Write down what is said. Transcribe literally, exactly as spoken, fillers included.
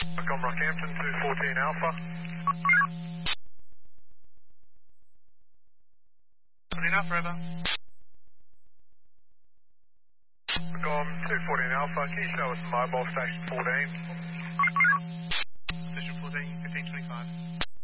Gone Rockhampton, two fourteen Alpha. fourteen Alpha, over. Gone two fourteen Alpha, can you show us mobile station fourteen? Station fourteen, fifteen twenty-five.